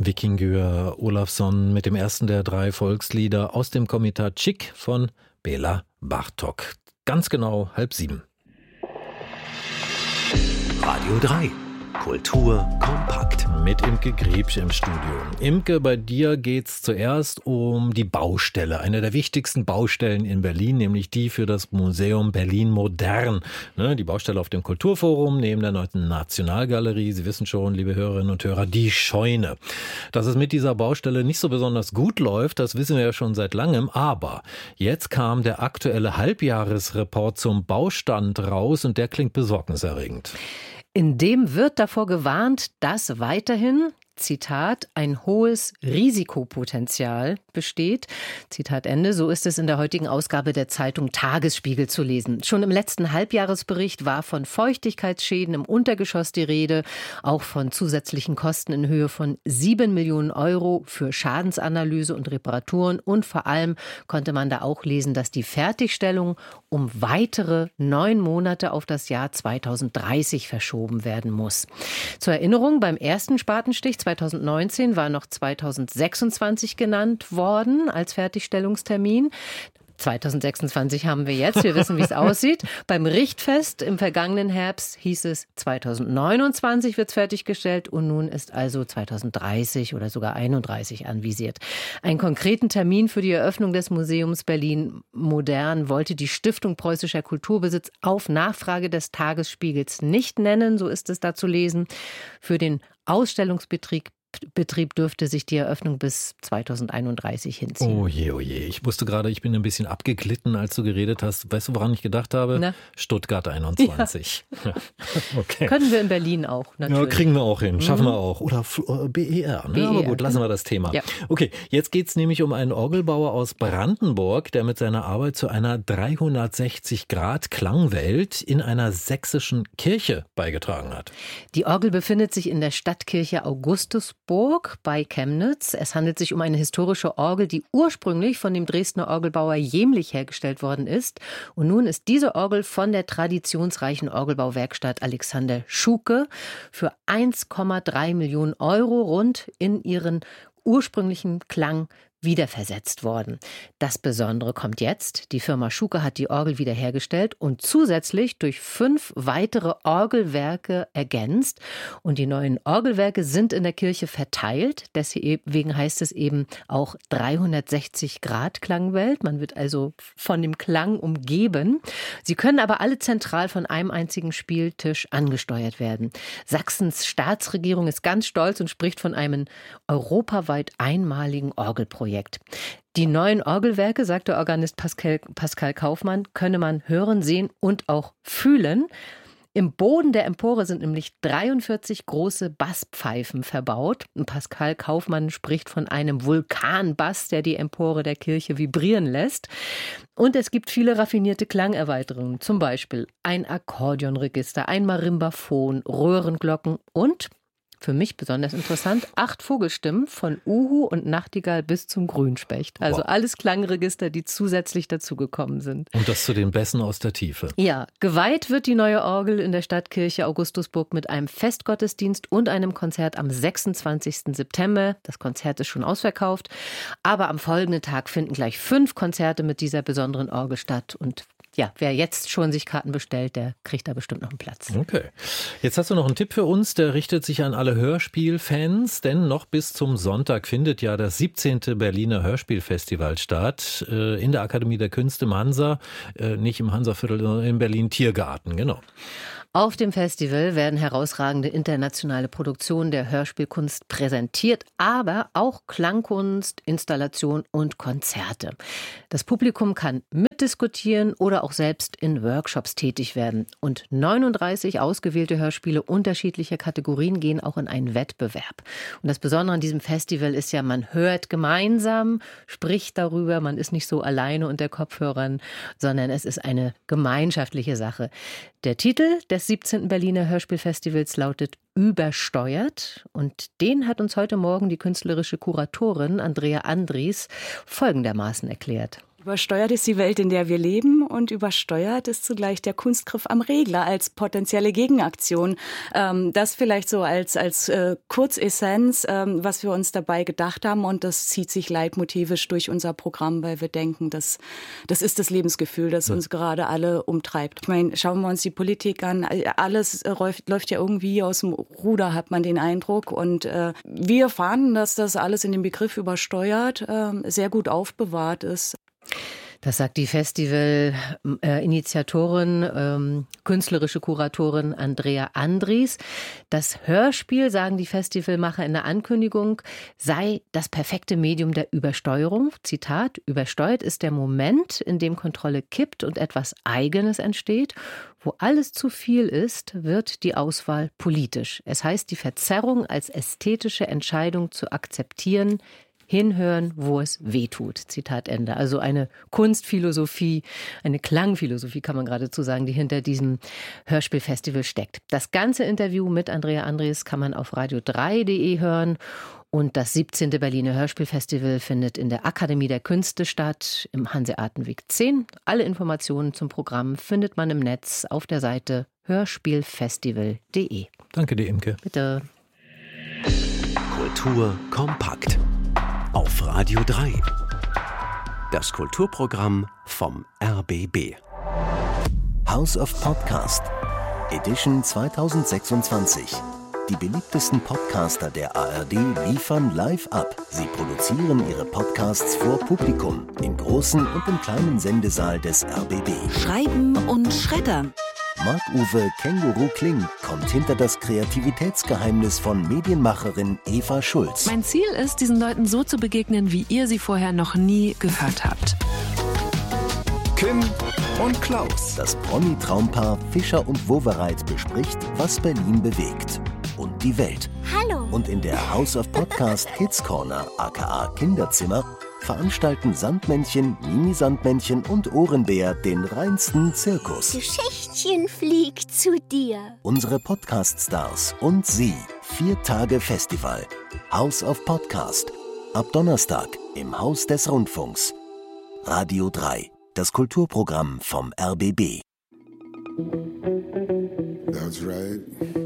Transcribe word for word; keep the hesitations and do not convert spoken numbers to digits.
Víkingur Ólafsson mit dem ersten der drei Volkslieder aus dem Komitat Chick von Bela Bartók. Ganz genau halb sieben. Radio drei. Kultur kompakt. Mit Imke Griebsch im Studio. Imke, bei dir geht's zuerst um die Baustelle, eine der wichtigsten Baustellen in Berlin, nämlich die für das Museum Berlin Modern. Ne, die Baustelle auf dem Kulturforum neben der neuen Nationalgalerie. Sie wissen schon, liebe Hörerinnen und Hörer, die Scheune. Dass es mit dieser Baustelle nicht so besonders gut läuft, das wissen wir ja schon seit langem. Aber jetzt kam der aktuelle Halbjahresreport zum Baustand raus und der klingt besorgniserregend. In dem wird davor gewarnt, dass weiterhin, Zitat, ein hohes Risikopotenzial besteht. Zitat Ende. So ist es in der heutigen Ausgabe der Zeitung Tagesspiegel zu lesen. Schon im letzten Halbjahresbericht war von Feuchtigkeitsschäden im Untergeschoss die Rede, auch von zusätzlichen Kosten in Höhe von sieben Millionen Euro für Schadensanalyse und Reparaturen. Und vor allem konnte man da auch lesen, dass die Fertigstellung um weitere neun Monate auf das Jahr zweitausenddreißig verschoben werden muss. Zur Erinnerung, beim ersten Spatenstich zweitausendneunzehn war noch zweitausendsechsundzwanzig genannt worden als Fertigstellungstermin. zweitausendsechsundzwanzig haben wir jetzt, wir wissen, wie es aussieht. Beim Richtfest im vergangenen Herbst hieß es, zweitausendneunundzwanzig wird es fertiggestellt und nun ist also zweitausenddreißig oder sogar einunddreißig anvisiert. Einen konkreten Termin für die Eröffnung des Museums Berlin Modern wollte die Stiftung Preußischer Kulturbesitz auf Nachfrage des Tagesspiegels nicht nennen, so ist es da zu lesen. Für den Ausstellungsbetrieb Betrieb dürfte sich die Eröffnung bis zweitausendeinunddreißig hinziehen. Oh je, oh je. Ich wusste gerade, ich bin ein bisschen abgeglitten, als du geredet hast. Weißt du, woran ich gedacht habe? Na? Stuttgart einundzwanzig. Ja. Okay. Können wir in Berlin auch, natürlich. Ja, kriegen wir auch hin, schaffen mhm. wir auch. Oder B E R. Ne? B E R. Aber gut, lassen wir das Thema. Ja. Okay, jetzt geht es nämlich um einen Orgelbauer aus Brandenburg, der mit seiner Arbeit zu einer dreihundertsechzig Grad Klangwelt in einer sächsischen Kirche beigetragen hat. Die Orgel befindet sich in der Stadtkirche Augustus Burg bei Chemnitz. Es handelt sich um eine historische Orgel, die ursprünglich von dem Dresdner Orgelbauer Jämlich hergestellt worden ist. Und nun ist diese Orgel von der traditionsreichen Orgelbauwerkstatt Alexander Schuke für eins Komma drei Millionen Euro rund in ihren ursprünglichen Klang wiederversetzt worden. Das Besondere kommt jetzt. Die Firma Schuke hat die Orgel wiederhergestellt und zusätzlich durch fünf weitere Orgelwerke ergänzt. Und die neuen Orgelwerke sind in der Kirche verteilt. Deswegen heißt es eben auch dreihundertsechzig Grad Klangwelt. Man wird also von dem Klang umgeben. Sie können aber alle zentral von einem einzigen Spieltisch angesteuert werden. Sachsens Staatsregierung ist ganz stolz und spricht von einem europaweit einmaligen Orgelprojekt. Die neuen Orgelwerke, sagt der Organist Pascal, Pascal Kaufmann, könne man hören, sehen und auch fühlen. Im Boden der Empore sind nämlich dreiundvierzig große Basspfeifen verbaut. Und Pascal Kaufmann spricht von einem Vulkanbass, der die Empore der Kirche vibrieren lässt. Und es gibt viele raffinierte Klangerweiterungen, zum Beispiel ein Akkordeonregister, ein Marimbaphon, Röhrenglocken und für mich besonders interessant, acht Vogelstimmen von Uhu und Nachtigall bis zum Grünspecht. Also wow. Alles Klangregister, die zusätzlich dazugekommen sind. Und das zu den Bässen aus der Tiefe. Ja, geweiht wird die neue Orgel in der Stadtkirche Augustusburg mit einem Festgottesdienst und einem Konzert am sechsundzwanzigsten September. Das Konzert ist schon ausverkauft. Aber am folgenden Tag finden gleich fünf Konzerte mit dieser besonderen Orgel statt. Und ja, wer jetzt schon sich Karten bestellt, der kriegt da bestimmt noch einen Platz. Okay. Jetzt hast du noch einen Tipp für uns, der richtet sich an alle Hörspielfans, denn noch bis zum Sonntag findet ja das siebzehnte Berliner Hörspielfestival statt, in der Akademie der Künste im Hansa, nicht im Hansaviertel, sondern im Berlin Tiergarten, genau. Auf dem Festival werden herausragende internationale Produktionen der Hörspielkunst präsentiert, aber auch Klangkunst, Installation und Konzerte. Das Publikum kann mitdiskutieren oder auch selbst in Workshops tätig werden. Und neununddreißig ausgewählte Hörspiele unterschiedlicher Kategorien gehen auch in einen Wettbewerb. Und das Besondere an diesem Festival ist ja, man hört gemeinsam, spricht darüber, man ist nicht so alleine unter Kopfhörern, sondern es ist eine gemeinschaftliche Sache. Der Titel des siebzehnten Berliner Hörspielfestivals lautet Übersteuert und den hat uns heute Morgen die künstlerische Kuratorin Andrea Andries folgendermaßen erklärt. Übersteuert ist die Welt, in der wir leben, und übersteuert ist zugleich der Kunstgriff am Regler als potenzielle Gegenaktion. Ähm, das vielleicht so als, als äh, Kurzessenz, ähm, was wir uns dabei gedacht haben, und das zieht sich leitmotivisch durch unser Programm, weil wir denken, dass, das ist das Lebensgefühl, das uns gerade alle umtreibt. Ich meine, schauen wir uns die Politik an, alles äh, läuft, läuft ja irgendwie aus dem Ruder, hat man den Eindruck, und äh, wir fanden, dass das alles in dem Begriff übersteuert äh, sehr gut aufbewahrt ist. Das sagt die Festival-Initiatorin, ähm, künstlerische Kuratorin Andrea Andries. Das Hörspiel, sagen die Festivalmacher in der Ankündigung, sei das perfekte Medium der Übersteuerung. Zitat: Übersteuert ist der Moment, in dem Kontrolle kippt und etwas Eigenes entsteht. Wo alles zu viel ist, wird die Auswahl politisch. Es heißt, die Verzerrung als ästhetische Entscheidung zu akzeptieren. Hinhören, wo es weh tut. Zitat Ende. Also eine Kunstphilosophie, eine Klangphilosophie, kann man geradezu sagen, die hinter diesem Hörspielfestival steckt. Das ganze Interview mit Andrea Andries kann man auf radio drei punkt de hören. Und das siebzehnte Berliner Hörspielfestival findet in der Akademie der Künste statt, im Hanseatenweg zehn. Alle Informationen zum Programm findet man im Netz auf der Seite hörspielfestival punkt de. Danke dir, Imke. Bitte. Kultur kompakt. Auf Radio drei. Das Kulturprogramm vom R B B. House of Podcast. Edition zweitausendsechsundzwanzig. Die beliebtesten Podcaster der A R D liefern live ab. Sie produzieren ihre Podcasts vor Publikum im großen und im kleinen Sendesaal des R B B. Schreiben und schreddern. Marc-Uwe Känguru Kling kommt hinter das Kreativitätsgeheimnis von Medienmacherin Eva Schulz. Mein Ziel ist, diesen Leuten so zu begegnen, wie ihr sie vorher noch nie gehört habt. Kim und Klaus. Das Promi-Traumpaar Fischer und Wowereit bespricht, was Berlin bewegt und die Welt. Hallo. Und in der House of Podcast Kids Corner, aka Kinderzimmer, veranstalten Sandmännchen, Mini-Sandmännchen und Ohrenbär den reinsten Zirkus. Geschichtchen fliegt zu dir. Unsere Podcast-Stars und sie. Vier Tage Festival. House of Podcast. Ab Donnerstag im Haus des Rundfunks. Radio drei. Das Kulturprogramm vom R B B. That's right.